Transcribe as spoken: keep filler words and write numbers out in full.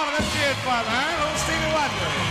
Oh, let's hear it for the man, old Stevie Wonder.